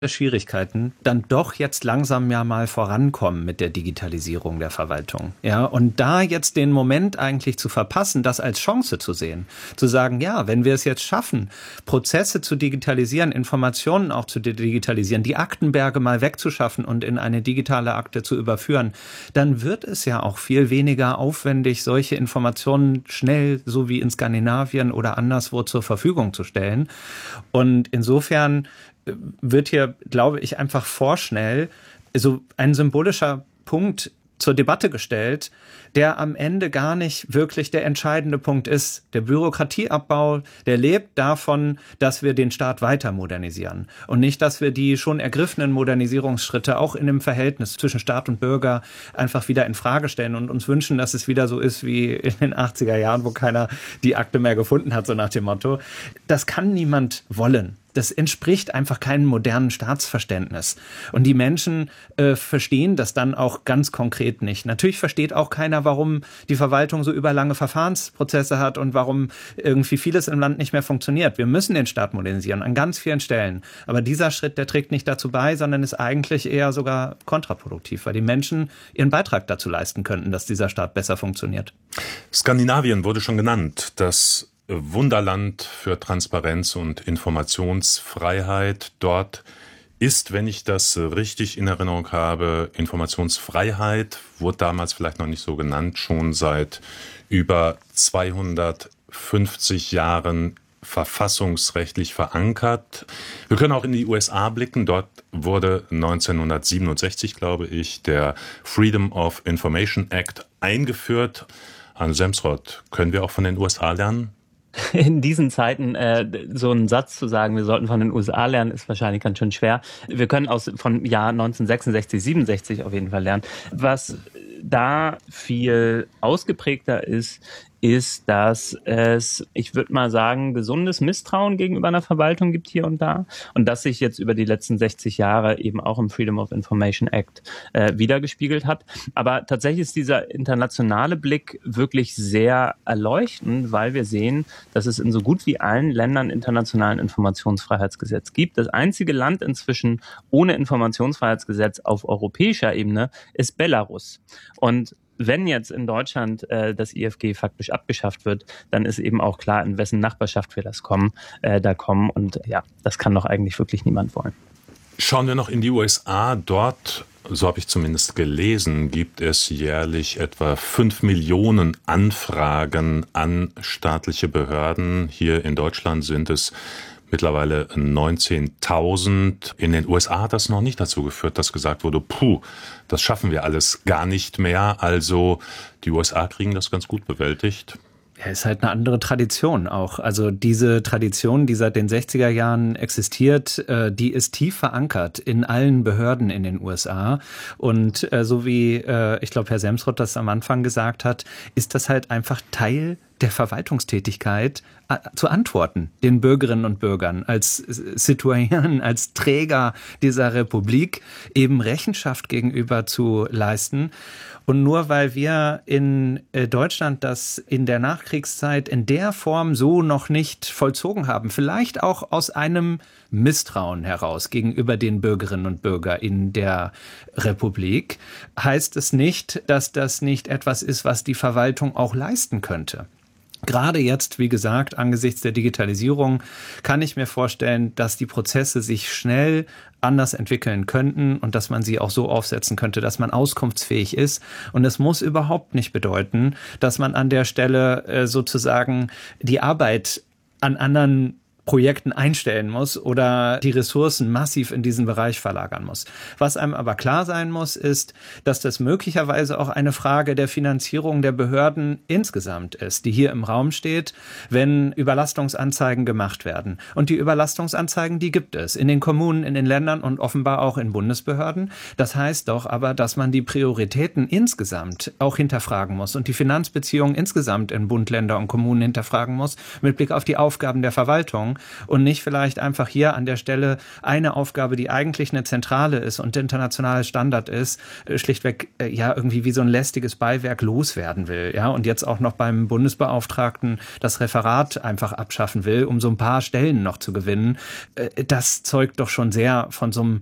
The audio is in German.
Schwierigkeiten dann doch jetzt langsam ja mal vorankommen mit der Digitalisierung der Verwaltung. Ja, und da jetzt den Moment eigentlich zu verpassen, das als Chance zu sehen, zu sagen, ja, wenn wir es jetzt schaffen, Prozesse zu digitalisieren, Informationen auch zu digitalisieren, die Aktenberge mal wegzuschaffen und in eine digitale Akte zu überführen, dann wird es ja auch viel weniger aufwendig, solche Informationen schnell, so wie in Skandinavien oder anderswo zur Verfügung zu stellen. Und insofern wird hier, glaube ich, einfach vorschnell so ein symbolischer Punkt zur Debatte gestellt, der am Ende gar nicht wirklich der entscheidende Punkt ist. Der Bürokratieabbau, der lebt davon, dass wir den Staat weiter modernisieren und nicht, dass wir die schon ergriffenen Modernisierungsschritte auch in dem Verhältnis zwischen Staat und Bürger einfach wieder in Frage stellen und uns wünschen, dass es wieder so ist wie in den 80er Jahren, wo keiner die Akte mehr gefunden hat, so nach dem Motto. Das kann niemand wollen. Das entspricht einfach keinem modernen Staatsverständnis. Und die Menschen verstehen das dann auch ganz konkret nicht. Natürlich versteht auch keiner, warum die Verwaltung so überlange Verfahrensprozesse hat und warum irgendwie vieles im Land nicht mehr funktioniert. Wir müssen den Staat modernisieren an ganz vielen Stellen. Aber dieser Schritt, der trägt nicht dazu bei, sondern ist eigentlich eher sogar kontraproduktiv, weil die Menschen ihren Beitrag dazu leisten könnten, dass dieser Staat besser funktioniert. Skandinavien wurde schon genannt. Das Wunderland für Transparenz und Informationsfreiheit. Dort ist, wenn ich das richtig in Erinnerung habe, Informationsfreiheit, wurde damals vielleicht noch nicht so genannt, schon seit über 250 Jahren verfassungsrechtlich verankert. Wir können auch in die USA blicken. Dort wurde 1967, glaube ich, der Freedom of Information Act eingeführt. Arne Semsrott, können wir auch von den USA lernen? In diesen Zeiten so einen Satz zu sagen, wir sollten von den USA lernen, ist wahrscheinlich ganz schön schwer. Wir können vom Jahr 1966, 67 auf jeden Fall lernen. Was da viel ausgeprägter ist, dass es, ich würde mal sagen, gesundes Misstrauen gegenüber einer Verwaltung gibt hier und da und das sich jetzt über die letzten 60 Jahre eben auch im Freedom of Information Act wiedergespiegelt hat. Aber tatsächlich ist dieser internationale Blick wirklich sehr erleuchtend, weil wir sehen, dass es in so gut wie allen Ländern internationalen Informationsfreiheitsgesetz gibt. Das einzige Land inzwischen ohne Informationsfreiheitsgesetz auf europäischer Ebene ist Belarus. Und wenn jetzt in Deutschland das IFG faktisch abgeschafft wird, dann ist eben auch klar, in wessen Nachbarschaft wir da kommen. Und ja, das kann doch eigentlich wirklich niemand wollen. Schauen wir noch in die USA. Dort, so habe ich zumindest gelesen, gibt es jährlich etwa 5 Millionen Anfragen an staatliche Behörden. Hier in Deutschland sind es mittlerweile 19.000. In den USA hat das noch nicht dazu geführt, dass gesagt wurde, das schaffen wir alles gar nicht mehr. Also die USA kriegen das ganz gut bewältigt. Ja, ist halt eine andere Tradition auch. Also diese Tradition, die seit den 60er Jahren existiert, die ist tief verankert in allen Behörden in den USA. Und so wie, ich glaube, Herr Semsrott das am Anfang gesagt hat, ist das halt einfach Teil der Verwaltungstätigkeit zu antworten, den Bürgerinnen und Bürgern als Citoyen, als Träger dieser Republik eben Rechenschaft gegenüber zu leisten. Und nur weil wir in Deutschland das in der Nachkriegszeit in der Form so noch nicht vollzogen haben, vielleicht auch aus einem Misstrauen heraus gegenüber den Bürgerinnen und Bürgern in der Republik, heißt es nicht, dass das nicht etwas ist, was die Verwaltung auch leisten könnte. Gerade jetzt, wie gesagt, angesichts der Digitalisierung kann ich mir vorstellen, dass die Prozesse sich schnell anders entwickeln könnten und dass man sie auch so aufsetzen könnte, dass man auskunftsfähig ist. Und es muss überhaupt nicht bedeuten, dass man an der Stelle sozusagen die Arbeit an anderen Projekten einstellen muss oder die Ressourcen massiv in diesen Bereich verlagern muss. Was einem aber klar sein muss, ist, dass das möglicherweise auch eine Frage der Finanzierung der Behörden insgesamt ist, die hier im Raum steht, wenn Überlastungsanzeigen gemacht werden. Und die Überlastungsanzeigen, die gibt es in den Kommunen, in den Ländern und offenbar auch in Bundesbehörden. Das heißt doch aber, dass man die Prioritäten insgesamt auch hinterfragen muss und die Finanzbeziehungen insgesamt in Bund, Länder und Kommunen hinterfragen muss, mit Blick auf die Aufgaben der Verwaltung. und nicht vielleicht einfach hier an der Stelle eine Aufgabe, die eigentlich eine zentrale ist und internationaler Standard ist, schlichtweg irgendwie wie so ein lästiges Beiwerk loswerden will, ja, und jetzt auch noch beim Bundesbeauftragten das Referat einfach abschaffen will, um so ein paar Stellen noch zu gewinnen. Das zeugt doch schon sehr von so einem